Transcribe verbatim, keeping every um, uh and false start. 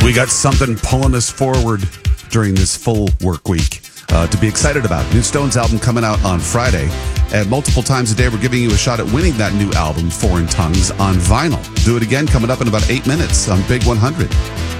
We got something pulling us forward during this full work week uh, to be excited about. New Stones album coming out on Friday. And multiple times a day, we're giving you a shot at winning that new album, Foreign Tongues, on vinyl. Do it again coming up in about eight minutes on Big one hundred.